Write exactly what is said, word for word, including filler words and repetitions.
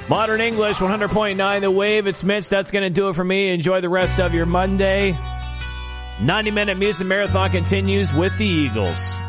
Modern English, one hundred point nine The Wave. It's Mitch. That's going to do it for me. Enjoy the rest of your Monday. ninety minute music marathon continues with the Eagles.